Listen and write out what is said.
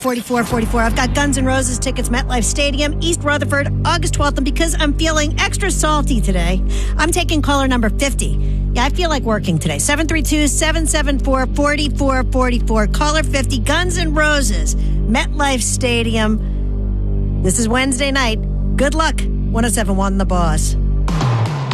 4444. I've got Guns N' Roses tickets, MetLife Stadium, East Rutherford, August 12th. And because I'm feeling extra salty today, I'm taking caller number 50. Yeah, I feel like working today. 732-774-4444. Caller 50, Guns N' Roses, MetLife Stadium. This is Wednesday night. Good luck. 107.1 The Boss.